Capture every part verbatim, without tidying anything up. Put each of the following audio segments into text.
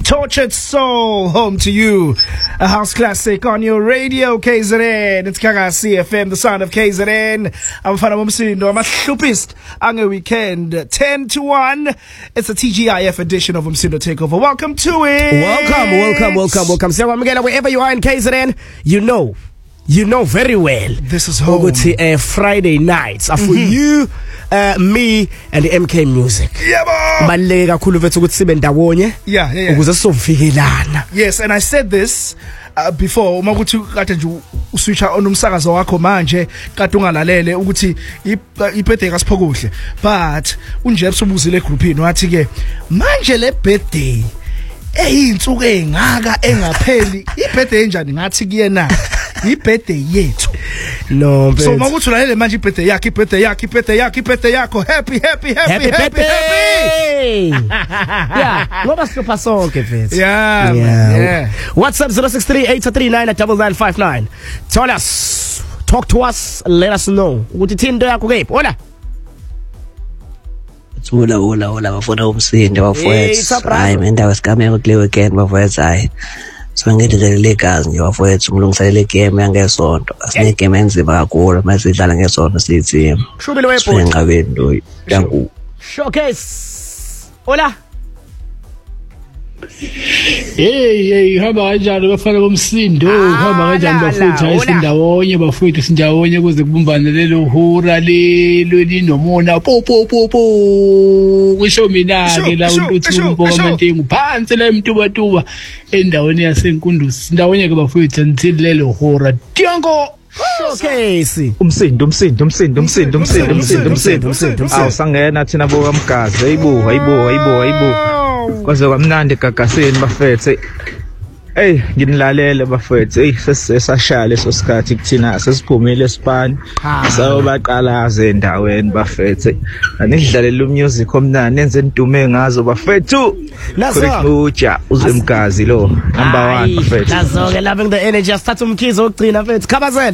Tortured Soul, home to you. A house classic on your radio, K Z N. It's Kagasi F M, the sound of K Z N. I'm Fana Mumsindo. I'm a shupist on a weekend. ten to one. It's a T G I F edition of Mumsindo Takeover. Welcome to it. Welcome, welcome, welcome, welcome. So, wherever you are in K Z N, you know. You know very well. This is home. Uh, Friday nights are for mm-hmm. you, uh, me, and the M K Music. Yeah, yeah, yeah, yeah. Yes, and I said this uh, before. Makuthi kade nje uswitcha on umsakazo wakho manje kade ungalalele ukuthi ibirthday kasiphokuhle. But unjeps ubuzile groupini wathi ke manje le birthday eyinsuku engaka engapheli ibirthday enjani ngathi kuyena ibirthday yethu. No, so makuthi ulalele manje ibirthday yakhe ibirthday yakhe ibirthday yakhe ibirthday yakho happy happy happy happy happy. Yeah, ngoba sipha sonke mfethu. Yeah, yeah. WhatsApp zero six three eight three nine nine nine five nine. Tell us, talk to us, let us know ukuthi thindo yakho kephi. Hola. Hola hola hola bafuna umsindo bafowethu. Hayi mendawo sigameko kule weekend bafowethu hayi. So ngidlele igazi nje bafowethu umlungiselele game yangesonto. Asine game enzima kakhulu mase idlala ngesonto sithi. Shubile webho. Ngqabeni lo yangu. Showcase. Hola. Hey hey hamba kanjani bafana bomsindo hamba kanjani bafowethu ayisindawonye bafowethu sindawonye kuze kubumbane lelo hura lelo linomona po po po po kusho mina ke la uthumbo kwamantengu phansi la emtuba tuba endaweni yasenkunduzi sindawonye ke bafowethu until lelo hura tiongo. Showcase umsindo umsindo umsindo umsindo umsindo umsindo umsindo umsindo awusangena thina boka mgazi hayibo hayibo hayibo hayibo kwaze kwamnandi gagaseni bafethu. Hey nginilalele bafethu. Hey sesashaya leso sikhathi kuthina sesiphumile esipani sawo baqalaze endaweni bafethu. Anidlalela umusic omnandi nenze indume ngazo bafethu. Uja uzemgazi lo number one bafethu. Nazo ke loving the energy start umkhizo ogcina bafethu Khabazela.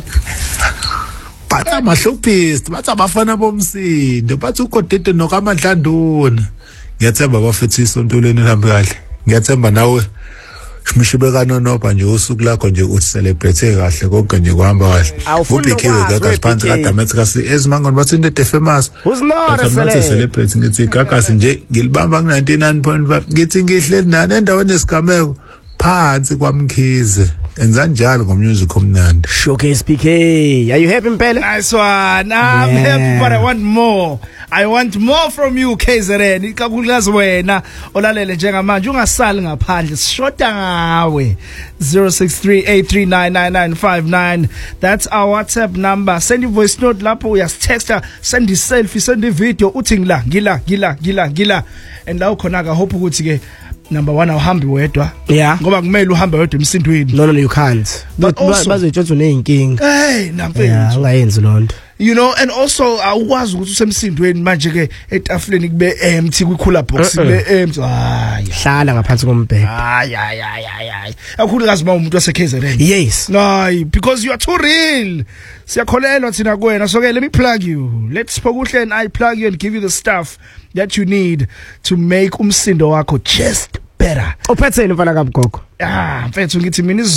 Batha mahlopist batha abafana bomsindo bathi ukodete nokaMandlanduna. Ngiyathemba bafethu isonto leni lihambe kahle. Ngiyathemba nawe Shmishibekano nopha nje usuku lakho nje uthi celebrate kahle konke nje kuhamba kahle. Ubhikiwe gaga phansi kadamethi kasi ezimangoni bathi into the famous. Usinore celebrate ngithi gaga nje ngilibamba ku ninety-nine point five ngithi ngihleli nani endaweni esigameko phansi kwamkhize. Enza njalo ngomusic omnandi. Showcase P K. Are you happy Mpele? Nice one. I'm yeah. happy but I want more. I want more from you K Z N. Ikakhulukazi wena olalele njengamanje ungasali ngaphandle sishoda ngawe. zero six three eight three nine nine nine five nine. That's our WhatsApp number. Send your voice note lapho uyasitexta, send a selfie, send a video uthi ngila ngila ngila ngila ngila. And la ukhona ka hope ukuthi ke number one awuhambi wedwa. Yeah. Ngoba kumele uhambe wedwa emsindweni. No no you can't. But bazotshotshwa neinkinga. Hey namfethu. Yeah, ungayenzi lonto. You know, and also awukwazi ukuthi usemsindweni manje ke etafuleni kube empty kwikhula box kube empty. Hayi, hlala ngaphansi kombhede. Hayi hayi hayi hayi. Akukhulukazi uma umuntu wase-K Z N. Yes. No, because you are too real. Siyakholelwa thina kuwena. So ke let me plug you. Let's Phokuhle and I plug you and give you the stuff that you need to make umsindo wakho just better. Uphetheni mfana kaMgogo? Ah, mfethu ngithi mina